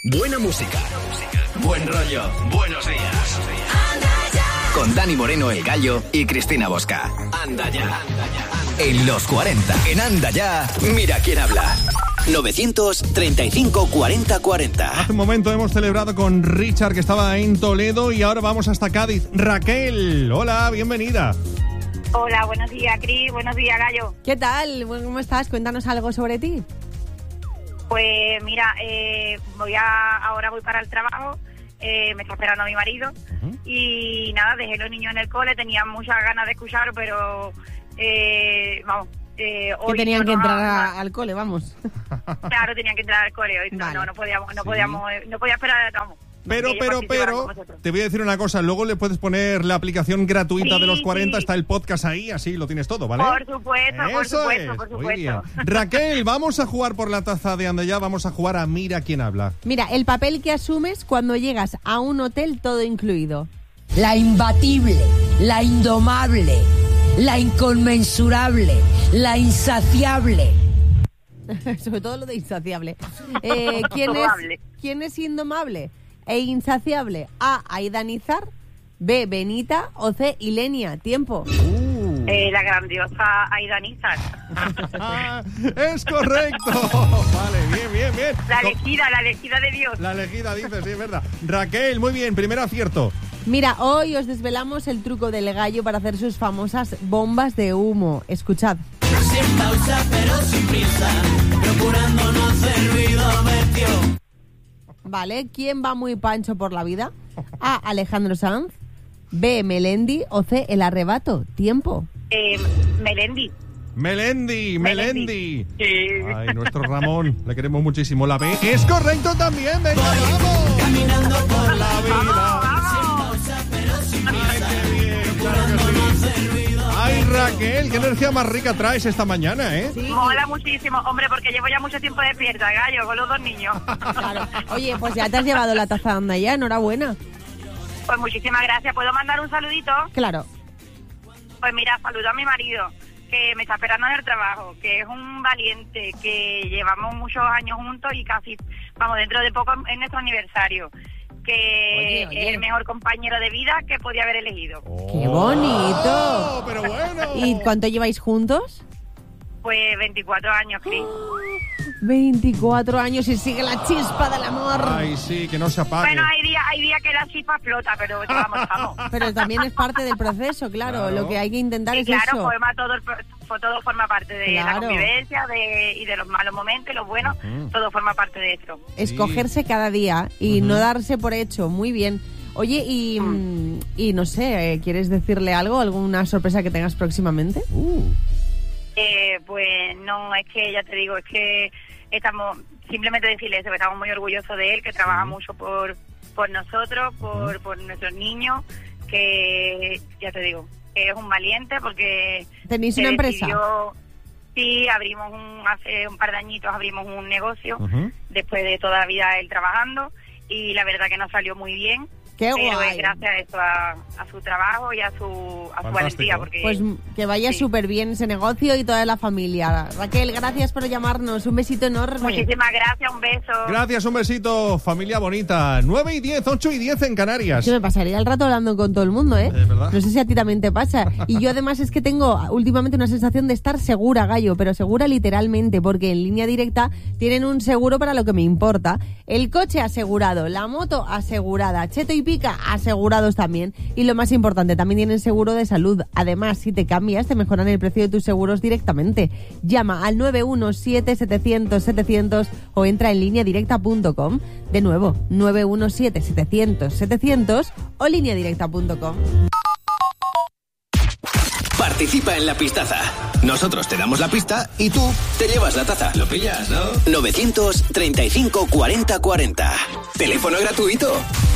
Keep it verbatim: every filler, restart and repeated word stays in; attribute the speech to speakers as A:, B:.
A: Buena música, buen rollo, buenos días. Con Dani Moreno, El Gallo, y Cristina Bosca. Anda ya. En los cuarenta. En Anda ya. Mira quién habla. novecientos treinta y cinco cuarenta cuarenta.
B: Hace un momento hemos celebrado con Richard, que estaba en Toledo, y ahora vamos hasta Cádiz. Raquel, hola, bienvenida.
C: Hola, buenos días, Cris. Buenos días, Gallo.
D: ¿Qué tal? ¿Cómo estás? Cuéntanos algo sobre ti.
C: Pues mira, eh, voy a ahora voy para el trabajo. Eh, me está esperando mi marido. Uh-huh. Y nada, dejé los niños en el cole. Tenía muchas ganas de escuchar, pero eh, vamos. Eh, hoy
D: que tenían
C: no
D: que entrar
C: a,
D: a, al cole, vamos.
C: Claro, tenían que entrar al cole. Hoy
D: vale.
C: no, no podíamos, no
B: sí.
C: podíamos, no podía esperar, vamos.
B: Pero, pero, pero, te voy a decir una cosa. Luego le puedes poner la aplicación gratuita
C: sí,
B: de los cuarenta. Sí. Está el podcast ahí, así lo tienes todo, ¿vale?
C: Por supuesto,
B: Eso
C: por supuesto,
B: es.
C: por supuesto.
B: Muy bien. Raquel, vamos a jugar por la taza de Anda Ya. Vamos a jugar a Mira quién habla.
D: Mira, el papel que asumes cuando llegas a un hotel todo incluido.
E: La imbatible, la indomable, la inconmensurable, la insaciable.
D: Sobre todo lo de insaciable. Eh, ¿quién, es, ¿Quién es indomable e insaciable? A. Aida Nizar, B. Benita o C. Ilenia. Tiempo.
B: Uh.
C: Eh, la grandiosa Aida Nizar.
B: Es correcto. Vale, bien, bien, bien.
C: La elegida, la elegida de Dios.
B: La elegida, dices, sí, es verdad. Raquel, muy bien, primer acierto.
D: Mira, hoy os desvelamos el truco del gallo para hacer sus famosas bombas de humo. Escuchad.
F: Sin pausa pero sin prisa, procurando no hacer ruido, vestió.
D: Vale, ¿quién va muy pancho por la vida? A. Alejandro Sanz, B. Melendi o C. El Arrebato. Tiempo.
C: Eh, Melendi.
B: Melendi, Melendi.
C: Sí.
B: Ay, nuestro Ramón, le queremos muchísimo. La B es correcto también, venga, vamos.
F: Caminando por la vida,
C: vamos.
F: sin pausa pero sin prisa,
B: Ay, qué bien,
F: procurando
B: claro que sí.
F: no hacer ruido.
B: Ay, Raquel, qué energía más rica traes esta mañana, ¿eh?
D: Sí.
C: Mola muchísimo, hombre, porque llevo ya mucho tiempo despierta, Gallo, con los dos niños.
D: Claro. Oye, pues ya te has llevado la taza de Anda Ya, enhorabuena.
C: Pues muchísimas gracias. ¿Puedo mandar un saludito?
D: Claro.
C: Pues mira, saludo a mi marido, que me está esperando en el trabajo, que es un valiente, que llevamos muchos años juntos y casi, vamos, dentro de poco es nuestro aniversario, que
D: Oye, oye.
C: es el mejor compañero de vida que podía haber elegido.
B: Oh,
D: ¡Qué bonito!
B: pero bueno.
D: ¿Y cuánto lleváis juntos?
C: Pues veinticuatro años, Cris.
D: veinticuatro años y sigue la chispa del amor.
B: Ay, sí, que no se apague.
C: Bueno, hay días hay días que la chispa explota, pero vamos, vamos.
D: Pero también es parte del proceso, claro.
B: Claro.
D: Lo que hay que intentar
C: Y
D: es
C: claro,
D: eso.
C: forma todo, el, pro- todo forma parte de
D: Claro.
C: la convivencia de, y de los malos momentos y los buenos,
B: Ujú.
C: todo forma parte de esto.
D: Escogerse cada día y
B: Ujú.
D: no darse por hecho. Muy bien. Oye, y, mm, y no sé, eh, ¿quieres decirle algo? ¿Alguna sorpresa que tengas próximamente?
B: Uh.
C: Eh, pues no, es que ya te digo, es que estamos, simplemente decirle eso, que estamos muy orgullosos de él, que trabaja mucho por por nosotros, por, por nuestros niños, que ya te digo, que es un valiente porque...
D: ¿Tenéis
C: se
D: una empresa?
C: decidió- Sí, abrimos un, hace un par de añitos abrimos un negocio,
B: Ujú.
C: después de toda la vida él trabajando, y la verdad que nos salió muy bien.
D: ¡Qué
C: Pero
D: guay!
C: es gracias a eso, a, a su trabajo y a su, a su
B: Fantástico.
C: valentía. Porque
D: Pues que vaya
C: sí.
D: súper bien ese negocio y toda la familia. Raquel, gracias por llamarnos. Un besito enorme.
C: Muchísimas gracias, un beso.
B: Gracias, un besito, familia bonita. nueve y diez, ocho y diez en Canarias.
D: Yo me pasaría el rato hablando con todo el mundo, ¿eh?
B: Es verdad.
D: No sé si a ti también te pasa. Y yo además es que tengo últimamente una sensación de estar segura, Gallo, pero segura literalmente, porque en Línea Directa tienen un seguro para lo que me importa. El coche asegurado, la moto asegurada, Cheto y Pica asegurados también. Y lo más importante, también tienen seguro de salud. Además, si te cambias, te mejoran el precio de tus seguros directamente. Llama al nueve uno siete, setecientos, setecientos o entra en línea directa punto com. De nuevo, nueve uno siete, setecientos, setecientos o línea directa punto com.
A: Participa en la pistaza. Nosotros te damos la pista y tú te llevas la taza. ¿Lo pillas, no? novecientos treinta y cinco cuarenta cuarenta. Teléfono gratuito.